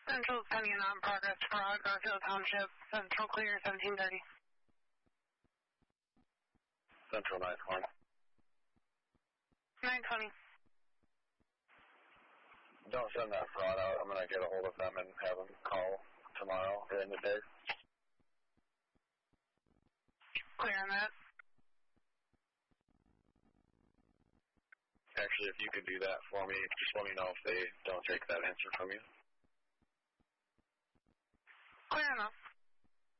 Central sending a non-progress fraud, Garfield Township, Central clear, 1730. Central 920. 920. Don't send that fraud out. I'm going to get a hold of them and have them call tomorrow during the day. Clear on that. Actually, if you could do that for me, just let me know if they don't take that answer from you. Clear enough.